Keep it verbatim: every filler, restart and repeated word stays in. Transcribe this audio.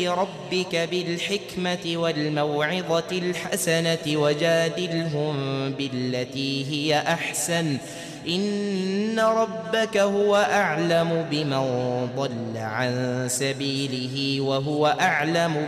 ربك بالحكمة والموعظة الحسنة وجادلهم بالتي هي أحسن إن ربك هو أعلم بمن ضل عن سبيله وهو أعلم